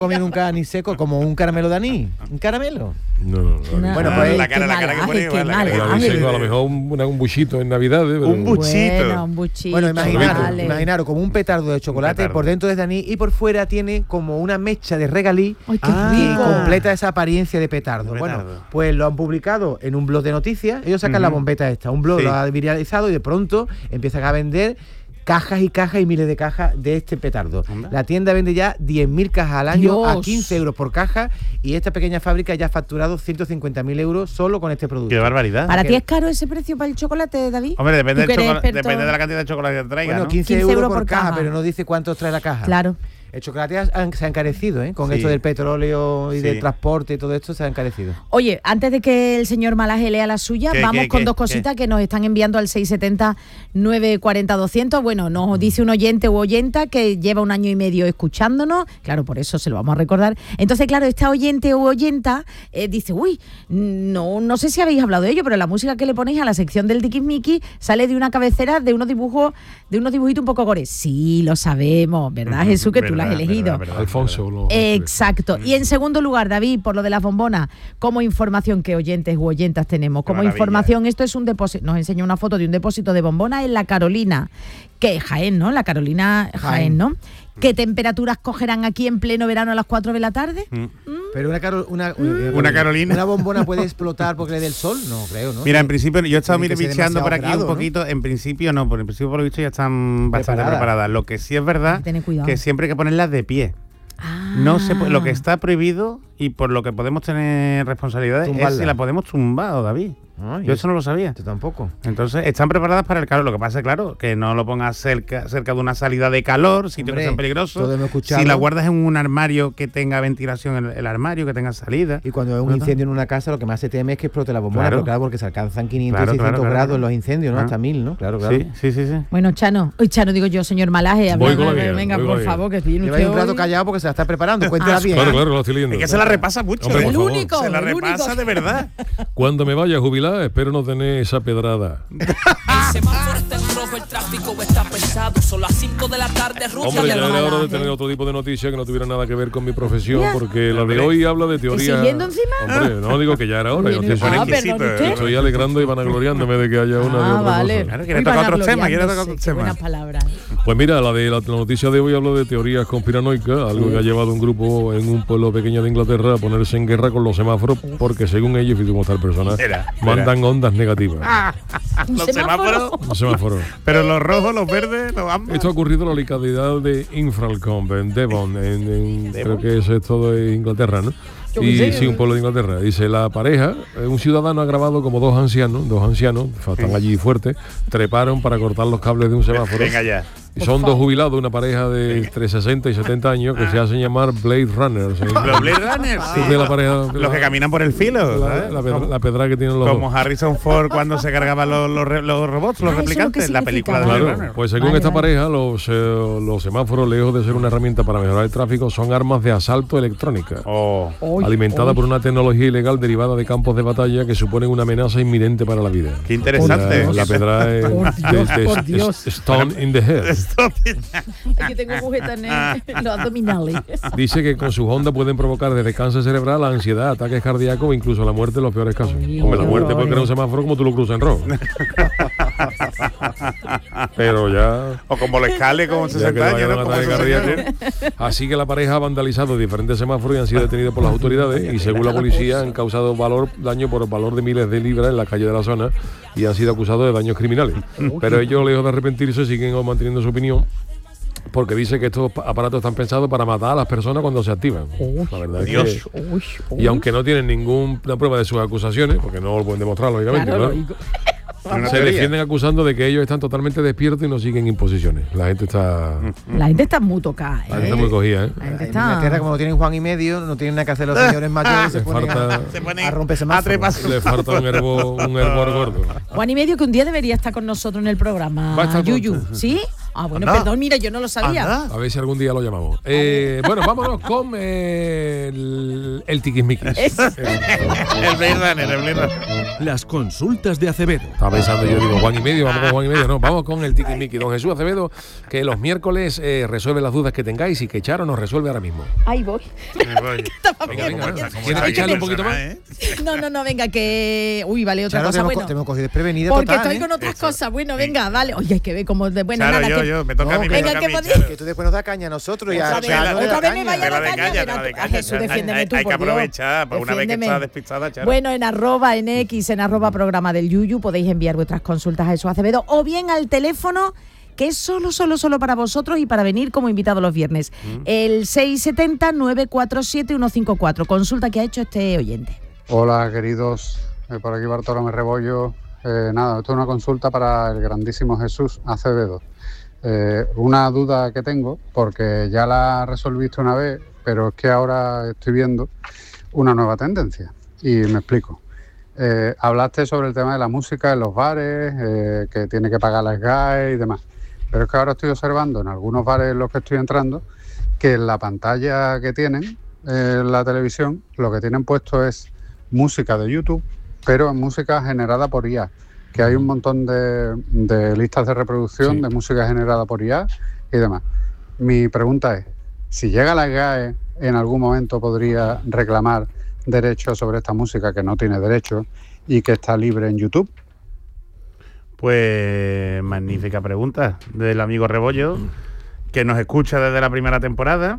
comiendo un anís seco como un caramelo de anís. ¿Un caramelo? No. Bueno, pues la cara que pone igual. La cara El anís seco, a lo mejor un buchito en Navidad. Un buchito. Bueno, un buchito. Bueno, vale. imaginaros como un petardo de chocolate, por dentro es de anís y por fuera tiene como una mecha de regalí Ay, qué que rico. completa esa apariencia de petardo. Bueno, pues lo han publicado en un blog de noticias. Ellos sacan la bombeta esta, un blog lo ha viralizado y de pronto empiezan a vender cajas y cajas y miles de cajas de este petardo. La tienda vende ya 10.000 cajas al año a 15 euros por caja y esta pequeña fábrica ya ha facturado 150.000 euros solo con este producto. ¡Qué barbaridad! ¿Para ti es caro ese precio para el chocolate, David? Hombre, depende de la cantidad de chocolate que traiga, Bueno, ¿no? 15 euros por caja, pero no dice cuántos trae la caja. Claro. El chocolate se ha encarecido, ¿eh? Con esto del petróleo y del transporte y todo esto se ha encarecido. Oye, antes de que el señor Malaje lea la suya, vamos con dos cositas que nos están enviando al 670-940-200. Bueno, nos dice un oyente u oyenta que lleva 1 año y medio escuchándonos. Claro, por eso se lo vamos a recordar. Entonces, claro, esta oyente u oyenta dice, no sé si habéis hablado de ello, pero la música que le ponéis a la sección del Tiquismiqui sale de una cabecera de unos dibujitos un poco gore. Sí, lo sabemos, ¿verdad, Jesús? Que tú la has elegido. Verdad. Alfonso. Exacto. Y en segundo lugar, David, por lo de las bombonas, como información que oyentes u oyentas tenemos, como información, esto es un depósito, nos enseña una foto de un depósito de bombonas en la Carolina, que es Jaén, ¿no? La Carolina Jaén, ¿no? ¿Qué temperaturas cogerán aquí en pleno verano a las 4 de la tarde? Pero una Carolina. ¿Una bombona puede explotar porque le dé el sol? No creo, ¿no? Mira, en principio, yo he estado bicheando por aquí grado, un poquito. ¿No? En principio no, por lo visto ya están bastante preparadas. Lo que sí es verdad, que siempre hay que ponerlas de pie. No se puede, lo que está prohibido y por lo que podemos tener responsabilidades es si la podemos tumbar, David. Yo eso no lo sabía. Yo tampoco. Entonces, están preparadas para el calor. Lo que pasa es, claro, que no lo pongas cerca de una salida de calor, sitios que sean peligrosos. Si la guardas en un armario que tenga ventilación, el armario, que tenga salida. Y cuando hay un incendio en una casa, lo que más se teme es que explote la bombona. Pero claro, porque se alcanzan 500 y 600 grados en los incendios, ¿no? Hasta 1000, ¿no? Claro. Sí. Bueno, Chano digo yo, señor Malaje, venga, por favor, que viene usted un rato callado porque se la está preparando. Cuéntela bien. Claro, lo estoy leyendo. Es que se la repasa mucho. Hombre, el único. Se la repasa de verdad. Cuando me vaya a jubilar, espero no tener esa pedrada. El semáforo está en rojo, el tráfico está pesado. Son las 5 de la tarde, Hombre, ya era hora de tener otro tipo de noticias que no tuviera nada que ver con mi profesión, porque la de hoy habla de teoría. ¿Siguiendo encima? Hombre, no digo que ya era hora. Estoy alegrando y vanagloriándome de que haya una vale. Claro, quiere tocar otros temas. Buenas palabras. Pues mira, la noticia de hoy habla de teorías conspiranoicas, algo que ha llevado un grupo en un pueblo pequeño de Inglaterra a ponerse en guerra con los semáforos, porque según ellos, y cómo está el personaje, mandan ondas negativas. ¿Los semáforos? Los semáforos. Pero los rojos, los verdes, los ambos. Esto ha ocurrido en la localidad de Infralcombe, en Devon, creo que eso es todo en Inglaterra, ¿no? Y sí, un pueblo de Inglaterra. Dice, la pareja, un ciudadano ha grabado como dos ancianos, están allí fuertes, treparon para cortar los cables de un semáforo. Venga ya. Y son dos jubilados, una pareja de entre 60 y 70 años que se hacen llamar Blade Runners. ¿Los Blade Runners? Sí. De la pareja, los que caminan por el filo. La pedra que tienen los como Harrison Ford cuando se cargaban los robots, los replicantes, la película de Blade Runner. Pues según esta pareja, los semáforos, lejos de ser una herramienta para mejorar el tráfico, son armas de asalto electrónica. Alimentada por una tecnología ilegal derivada de campos de batalla que suponen una amenaza inminente para la vida. Qué interesante. La pedra es Stone in the Head. Aquí tengo agujetas en los abdominales. Dice que con sus ondas pueden provocar desde cáncer cerebral, ansiedad, ataques cardíacos o incluso la muerte en los peores casos. Hombre, la muerte puede crear un semáforo como tú lo cruzas en rojo. Pero ya... O como le escale con 60 años, ¿no? Así que la pareja ha vandalizado diferentes semáforos y han sido detenidos por las autoridades y según la policía han causado daño por valor de miles de libras en las calles de la zona y han sido acusados de daños criminales. Pero ellos, lejos de arrepentirse, siguen manteniendo su opinión porque dice que estos aparatos están pensados para matar a las personas cuando se activan. La verdad es que, y aunque no tienen ninguna prueba de sus acusaciones, porque no lo pueden demostrar, lógicamente, claro. Se defienden acusando de que ellos están totalmente despiertos y no siguen imposiciones. La gente está muy tocada. La gente está muy cogida, En Inglaterra, como no tienen Juan y medio, no tienen nada que hacer los señores mayores, se ponen a romper semáforos. Le falta un hervor gordo. Juan y medio que un día debería estar con nosotros en el programa. Yuyu, ¿sí? Ah, bueno, perdón, mira, yo no lo sabía. A ver si algún día lo llamamos. Bueno, vámonos con el tiquismiquis. El Blade Runner. Las consultas de Acevedo. Estaba pensando yo, digo, Juan y medio, vamos con Juan y medio. No, vamos con el tiquismiquis. Don Jesús Acevedo, que los miércoles resuelve las dudas que tengáis y que Charo nos resuelve ahora mismo. Ahí voy. Venga. ¿Quieres echarle un poquito más? No, venga, que... Uy, vale, otra cosa, bueno. Te hemos cogido desprevenida porque total, estoy con otras cosas. Bueno, venga, vale. Oye, hay que ver cómo... Bueno, Charo, nada, yo, me toca a mí. venga, que tú después nos das caña a nosotros y a otra vez me vaya la caña. Jesús, defiéndeme tú, hay que aprovechar, para una vez que estás despistada, Charo. Bueno, en X, en @programa del Yuyu, podéis enviar vuestras consultas a Jesús Acevedo o bien al teléfono que es solo para vosotros y para venir como invitado los viernes. El 670-947-154. Consulta que ha hecho este oyente. Hola, queridos. Por aquí Bartolomé Rebollo. Nada, esto es una consulta para el grandísimo Jesús Acevedo. Una duda que tengo, porque ya la resolviste una vez, pero es que ahora estoy viendo una nueva tendencia. Y me explico. Hablaste sobre el tema de la música en los bares, que tiene que pagar la SGAE y demás. Pero es que ahora estoy observando en algunos bares en los que estoy entrando que en la pantalla que tienen, en la televisión, lo que tienen puesto es música de YouTube, pero es música generada por IA, que hay un montón de listas de reproducción de música generada por IA y demás. Mi pregunta es, si llega la SGAE, en algún momento podría reclamar derechos sobre esta música que no tiene derechos y que está libre en YouTube. Pues magnífica pregunta del amigo Rebollo, que nos escucha desde la primera temporada,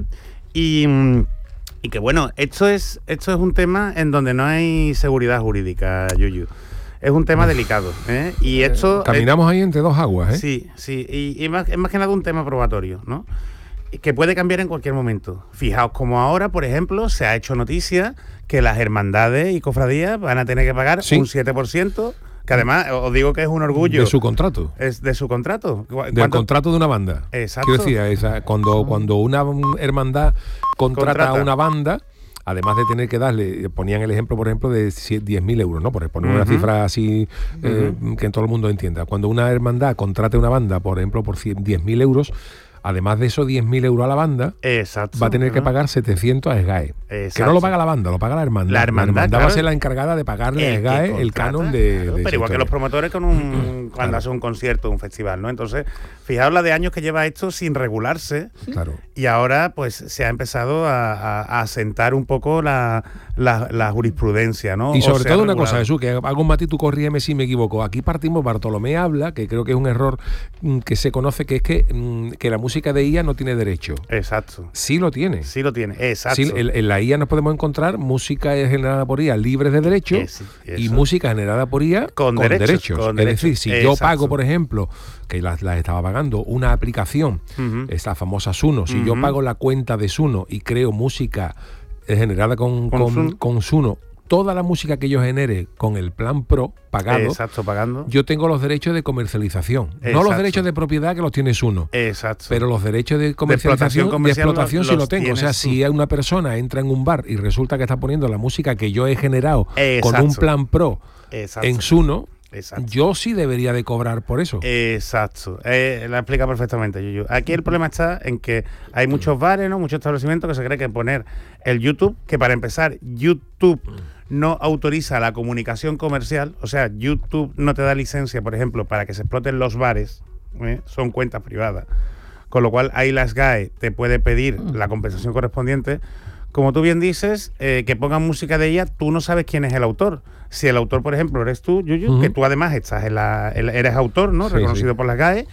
y que bueno, esto es un tema en donde no hay seguridad jurídica, Yuyu. Es un tema delicado, y esto caminamos ahí entre dos aguas, Sí, y es más que nada un tema probatorio, ¿no? Que puede cambiar en cualquier momento. Fijaos como ahora, por ejemplo, se ha hecho noticia que las hermandades y cofradías van a tener que pagar un 7%. Que además, os digo que es un orgullo. De su contrato. Es de su contrato. Del contrato de una banda. Exacto. Quiero decir, cuando una hermandad contrata a una banda, además de tener que darle, ponían el ejemplo, por ejemplo, de 10.000 euros, ¿no? Por poner una cifra así que todo el mundo entienda. Cuando una hermandad contrate a una banda, por ejemplo, por 10.000 euros, además de esos 10.000 euros a la banda, va a tener que pagar 700 a SGAE. Exacto. Que no lo paga la banda, lo paga la hermandad. La hermandad va a ser la encargada de pagarle a SGAE el canon de pero igual que los promotores cuando hacen un concierto, un festival, ¿no? Entonces, fijaos la de años que lleva esto sin regularse. Claro. Y ahora pues se ha empezado a asentar un poco la jurisprudencia, ¿no? Y sobre todo una cosa, Jesús, que hago un matiz, tú corrígeme si me equivoco. Aquí partimos, Bartolomé habla, que creo que es un error que se conoce, que es que la música de IA no tiene derecho. Exacto. Sí lo tiene. Sí lo tiene, exacto. Sí, en la IA nos podemos encontrar música generada por IA libre de derechos y música generada por IA con derechos. Es decir, si yo pago, por ejemplo, que las estaba pagando, una aplicación, esa famosa Suno, si yo pago la cuenta de Suno y creo música generada con Suno, toda la música que yo genere con el plan Pro pagado, yo tengo los derechos de comercialización. No los derechos de propiedad que los tienes uno. Pero los derechos de comercialización, de explotación sí lo tengo. O sea, si una persona entra en un bar y resulta que está poniendo la música que yo he generado con un plan Pro en Suno, yo sí debería de cobrar por eso. Exacto. La explica perfectamente, Yuyu. Aquí el problema está en que hay muchos bares, ¿no? Muchos establecimientos que se creen que poner el YouTube, que para empezar, YouTube no autoriza la comunicación comercial, o sea, YouTube no te da licencia, por ejemplo, para que se exploten los bares, son cuentas privadas. Con lo cual, ahí la SGAE te puede pedir la compensación correspondiente. Como tú bien dices, que pongan música de ella, tú no sabes quién es el autor. Si el autor, por ejemplo, eres tú, Yuyu, que tú además estás eres autor, ¿no? Reconocido por la SGAE,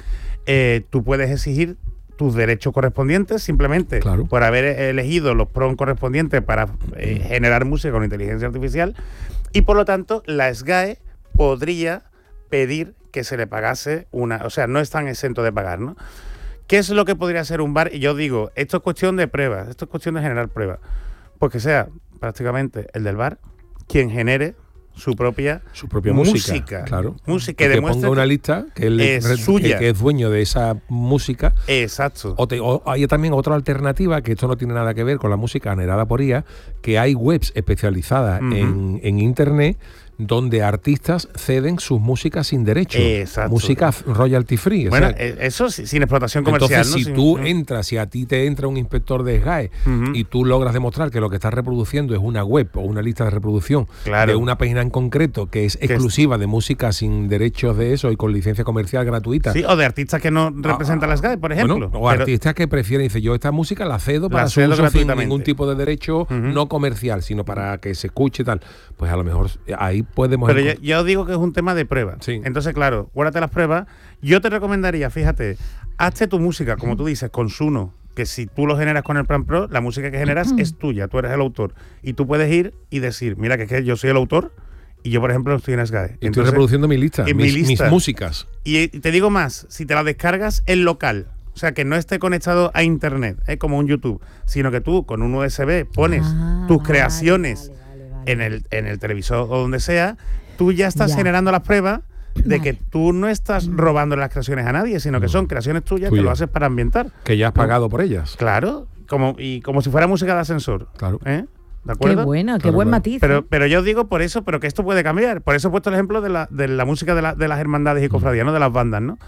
tú puedes exigir tus derechos correspondientes simplemente por haber elegido los PROM correspondientes para generar música con inteligencia artificial, y por lo tanto la SGAE podría pedir que se le pagase o sea, no están exentos de pagar, ¿no? ¿Qué es lo que podría hacer un bar? Y yo digo, esto es cuestión de pruebas, esto es cuestión de generar pruebas. Pues que sea prácticamente el del bar quien genere su propia música. Claro. Música que ponga una lista que es suya, que es dueño de esa música. Exacto. O hay también otra alternativa, que esto no tiene nada que ver con la música generada por IA, que hay webs especializadas en internet donde artistas ceden sus músicas sin derecho. Exacto. Música royalty free. Bueno, eso sin explotación comercial. Entonces, si a ti te entra un inspector de SGAE y tú logras demostrar que lo que estás reproduciendo es una web o una lista de reproducción de una página en concreto que es exclusiva de música sin derechos de eso y con licencia comercial gratuita. Sí, o de artistas que no representan las SGAE, por ejemplo. Bueno, o artistas que prefieren, dice, yo esta música la cedo para su uso sin ningún tipo de derecho no comercial, sino para que se escuche y tal. Pues a lo mejor ahí podemos... Pero yo digo que es un tema de prueba. Sí. Entonces, claro, guárdate las pruebas. Yo te recomendaría, fíjate, hazte tu música, como tú dices, con Suno, que si tú lo generas con el Plan Pro, la música que generas es tuya, tú eres el autor. Y tú puedes ir y decir, mira, que es que yo soy el autor y yo, por ejemplo, estoy en SGAE. Y estoy reproduciendo mi lista, mis músicas. Y te digo más, si te la descargas en local, o sea, que no esté conectado a internet, como un YouTube, sino que tú con un USB pones tus creaciones en el televisor o donde sea, tú ya estás generando las pruebas de que tú no estás robando las creaciones a nadie, sino que son creaciones tuyas que lo haces para ambientar. Que ya has pagado por ellas. Claro, como si fuera música de ascensor. Claro. ¿De acuerdo? Qué buena, qué buen matiz. Pero yo digo por eso, pero que esto puede cambiar. Por eso he puesto el ejemplo de la música de las hermandades y cofradías, ¿no? De las bandas, ¿no?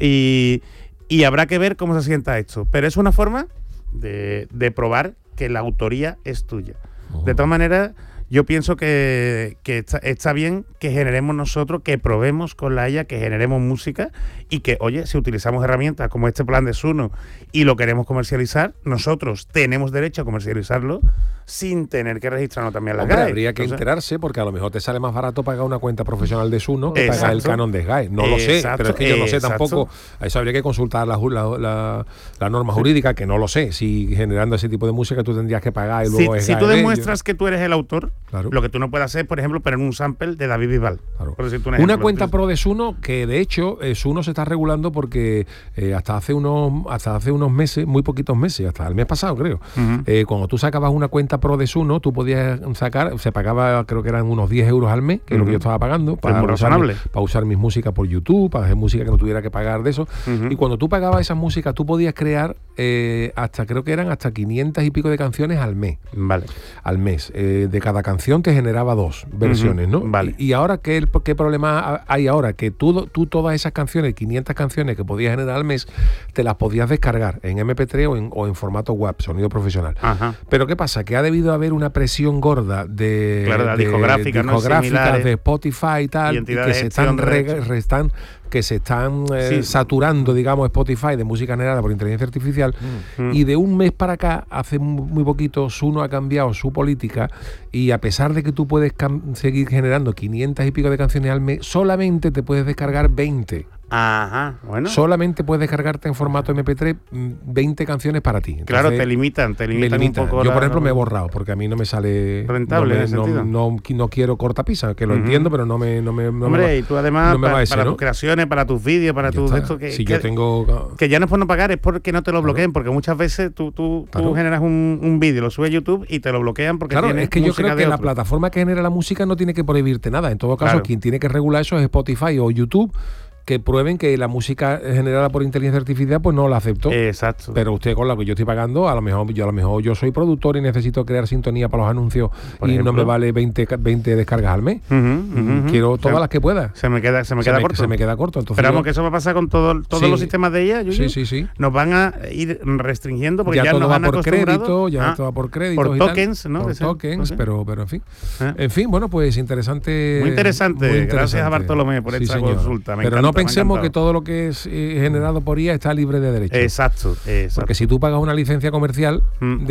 Y habrá que ver cómo se sienta esto. Pero es una forma de probar que la autoría es tuya. De todas maneras, yo pienso que está bien que generemos nosotros, que probemos con la IA, que generemos música y que, oye, si utilizamos herramientas como este plan de Suno y lo queremos comercializar, nosotros tenemos derecho a comercializarlo sin tener que registrarnos también a la SGAE. Habría que enterarse porque a lo mejor te sale más barato pagar una cuenta profesional de Suno que pagar el canon de SGAE. No lo sé, pero es que yo no sé tampoco. Eso habría que consultar la norma jurídica, que no lo sé. Si generando ese tipo de música tú tendrías que pagar y luego si tú demuestras que tú eres el autor, lo que tú no puedes hacer, por ejemplo, poner un sample de David Bisbal. Claro. Por decirte un Una ejemplo. cuenta pro de Suno, que de hecho Suno se está regulando porque hasta hace unos meses, muy poquitos meses, hasta el mes pasado creo, cuando tú sacabas una cuenta pro de Suno, tú podías sacar, se pagaba, creo que eran unos 10 euros al mes, que es lo que yo estaba pagando, para usar mis músicas por YouTube, para hacer música que no tuviera que pagar de eso. Y cuando tú pagabas esas músicas, tú podías crear creo que eran hasta 500 y pico de canciones al mes. Vale. Al mes. De cada canción te generaba 2 versiones, ¿no? Vale. Y ahora, ¿qué problema hay ahora? Que tú todas esas canciones, 500 canciones que podías generar al mes, te las podías descargar en MP3 o en formato WAV, sonido profesional. Ajá. Pero ¿qué pasa? Que ha debido haber una presión gorda de discográficas, de Spotify y tal, y que se están saturando, digamos, Spotify de música generada por inteligencia artificial. Y de un mes para acá, hace muy poquito, Suno ha cambiado su política y a pesar de que tú puedes seguir generando 500 y pico de canciones al mes, solamente te puedes descargar 20. Ajá, bueno. Solamente puedes descargarte en formato MP3 20 canciones para ti. Entonces, claro, te limitan un poco. Yo, por ejemplo, me he borrado porque a mí no me sale rentable en ese sentido. No quiero cortapisa, que lo entiendo, pero no me Hombre, y tú además no me va ese, para ¿no? tus creaciones, para tus vídeos, para tus esto si yo tengo que ya no es por no pagar, es porque no te lo bloqueen, porque muchas veces tú generas un vídeo, lo subes a YouTube y te lo bloquean porque claro, es que yo creo que la plataforma que genera la música no tiene que prohibirte nada. En todo caso, quien tiene que regular eso es Spotify o YouTube, que prueben que la música generada por inteligencia artificial pues no la acepto. Exacto. Pero usted con la que yo estoy pagando, a lo mejor yo soy productor y necesito crear sintonía para los anuncios por ejemplo, no me vale 20 descargas al mes. Quiero todas las que pueda. Se me queda corto. Se me queda corto. Entonces pero vamos, que eso va a pasar con todos los sistemas de ella. Sí. Nos van a ir restringiendo porque ya todo nos va han por acostumbrado. crédito, todo va por crédito. Por tokens, ¿no? Por tokens, pero en fin. En fin, bueno, pues interesante. Muy interesante. Gracias a Bartolomé por esta consulta. Pero no pensemos que todo lo que es generado por IA está libre de derechos. Exacto. Porque si tú pagas una licencia comercial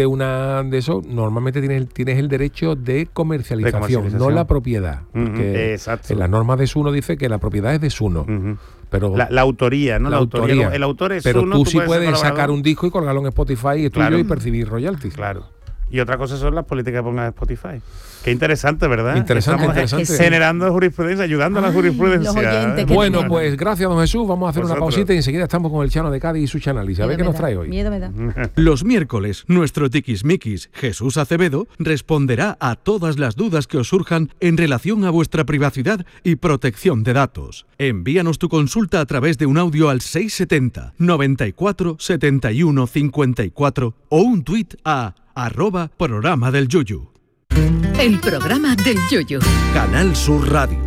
de eso, normalmente tienes el derecho de comercialización, no la propiedad. Porque en las normas de Suno dice que la propiedad es de Suno. Pero la autoría, ¿no? La autoría. El autor es pero Suno, tú sí puedes sacar un disco y colgarlo en Spotify y tuyo y percibir royalties. Claro. Y otra cosa son las políticas que pongan en Spotify. Qué interesante, ¿verdad? Interesante. Generando jurisprudencia, ayudando a la jurisprudencia. Bueno, pues gracias, don Jesús. Vamos a hacer una pausita y enseguida estamos con el Chano de Cádiz y su análisis. A ver qué nos trae hoy. Miedo me da. Los miércoles, nuestro tiquismiquis Jesús Acevedo responderá a todas las dudas que os surjan en relación a vuestra privacidad y protección de datos. Envíanos tu consulta a través de un audio al 670 94 71 54 o un tuit a @programa del Yuyu. El programa del Yoyo. Canal Sur Radio.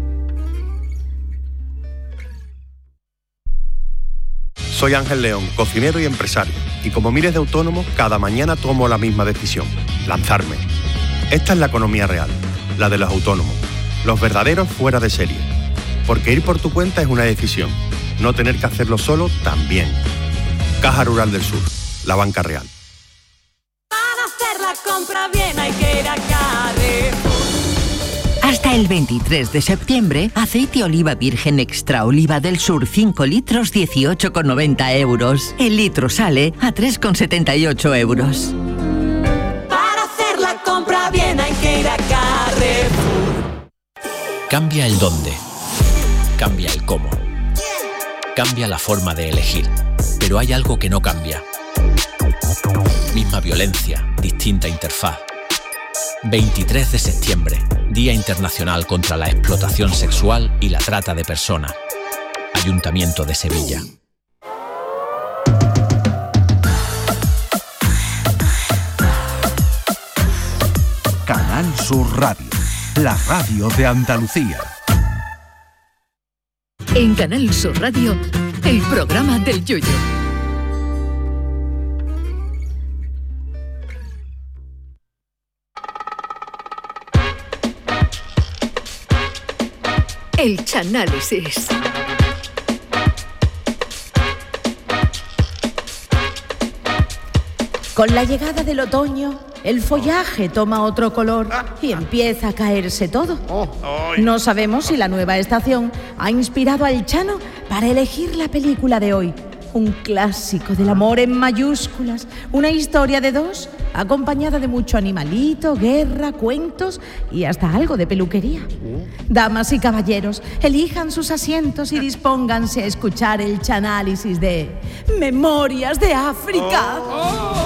Soy Ángel León, cocinero y empresario, y como miles de autónomos, cada mañana tomo la misma decisión: lanzarme. Esta es la economía real, la de los autónomos, los verdaderos fuera de serie. Porque ir por tu cuenta es una decisión, no tener que hacerlo solo también. Caja Rural del Sur, la banca real. Para hacer la compra bien hay que ir a Carrefour. Hasta el 23 de septiembre, aceite oliva virgen extra oliva del Sur 5 litros 18,90 euros. El litro sale a 3,78 euros. Para hacer la compra bien hay que ir a Carrefour. Cambia el dónde. Cambia el cómo. Cambia la forma de elegir. Pero hay algo que no cambia. Misma violencia, distinta interfaz. 23 de septiembre, Día Internacional contra la Explotación Sexual y la Trata de Personas. Ayuntamiento de Sevilla. Canal Sur Radio, la radio de Andalucía. En Canal Sur Radio, el programa del Yoyo. El Chanálisis. Con la llegada del otoño, el follaje toma otro color y empieza a caerse todo. No sabemos si la nueva estación ha inspirado al Chano para elegir la película de hoy. Un clásico del amor en mayúsculas, una historia de dos, acompañada de mucho animalito, guerra, cuentos y hasta algo de peluquería. Damas y caballeros, elijan sus asientos y dispónganse a escuchar el Chanálisis de Memorias de África.